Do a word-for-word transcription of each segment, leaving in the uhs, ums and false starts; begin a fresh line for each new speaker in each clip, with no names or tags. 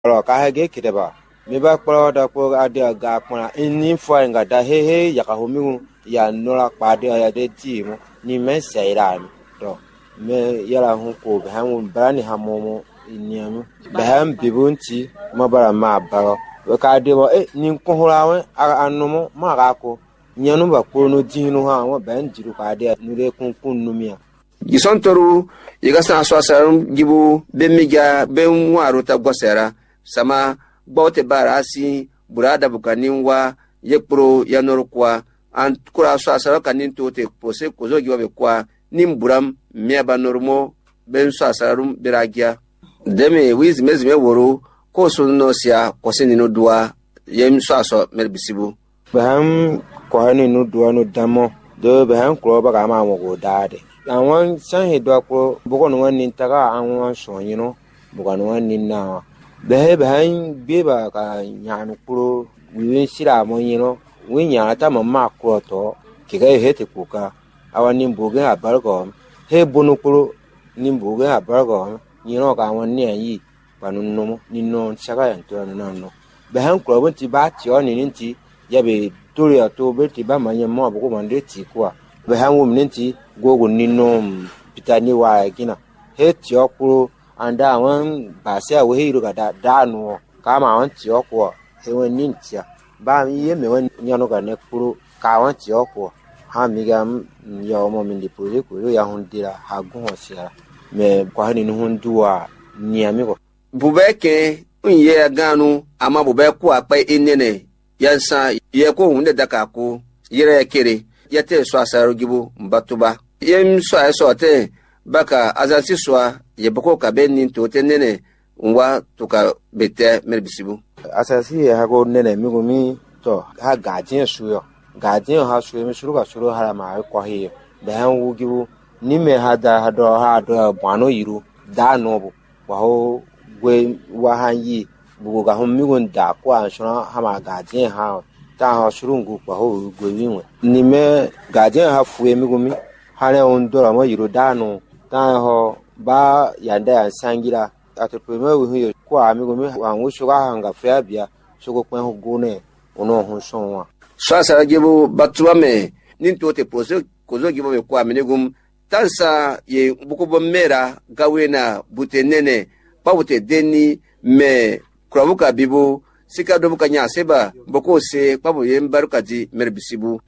Alo kahage kideba. Miba kpolo da ko adia ga kpona inni fo nga da he he ya ka homi ya nola kpade ya de ti mo ni men seira mi to me yala hu ko be han brani hamomo iniamu be han bibunti mo bara ma baro we ka de bo eh ni ko holawe anumo ma ga ko nyanu ba ko no dinu ha wo ben jiru ka de nu re kun kun numia
gisontoru yiga sa so asarum gibu be miga be nwaru ta gwasera sama bote barasi burada bukaninwa yepro yanorukwa an kura so asara kanin tote pose kozo giwa be kwa nimburam miaba normo ben so asarum biragia deme wiz mezme woro ko so no sia koseni no dua yem so aso merbisibu
baham ko hani no dua no damo do baham ko ba ga ma mo go dade awon san he do ko bogo no wan taga awon so yino bogo no wan na behe behe beba ka nyanu kuro wiwin sira mo yino wi nya ta ma ma kuro to ki ga he te kuka awan nim buge abargo he bonu kuro nim buge abargo yino ka won ni yi panu no ni no chaga yan to no no behe kuro bon ti ba ti oni ni ti ya be tori to be ti ba ma yen mo abugo man de ti kwa behe wo mi ti gogo ni no pitani wa gina he ti okuro anda awon base awe hiru ga da danu kama awon ti okwo he won nintia ba mi ye me won nyano ga ne kuro ka awon ti okwo ha mi ga yo mo mi dipole ko ya hun dira ha gun osia me kwa hani nu hun duwa ni ami ko
bubeke unye ganu ama bubeku ape inene yansa ye ko hunde daka ko yire kere yete so asaru gibu mbatuba yem so aso te baka azansi soa yeboko ka benin to tenene nwa to ka bete merbisibu
asasi ha go nene mi go mi to ha gajin suyo gajin ha suyo mi suru ka suru hala ma ko he da han wugibu ni me ha da ha do ha do bano yiru da no bu wa ho gwe wa han yi bu ga hom mi go da ko an sura ha ma gajin ha ta ha suru ngu ko ho gwe winwe ni me gajin ha fuye mi go mi ha le on do mo yiru da no ta ho ba yanda ya sangira atopeme wi hu ko amigo mi an wo shuga hanga fabia shugo kwen ho gune ono ho sonwa
so asara gibu batuwa me ninto te pose kozo gibu be ko aminegum tansa ye buko mera gawena butenene pawute deni me krabuka bibu sika do buka nya seba boko se pabo ye mbaruka di merbisibu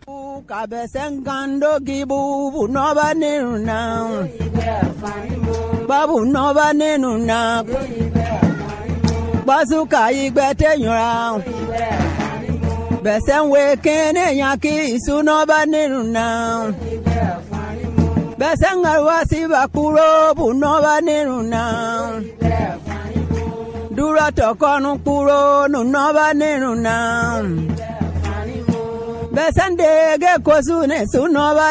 kabesengando gibu bunoba nena babu noba nenuna bazuka igbete yura besenwe kene yaki isunoba nenuna besengarwa sibakuro bunoba nenuna dura tokonu kuro nunoba nenuna besende ge kozune sunoba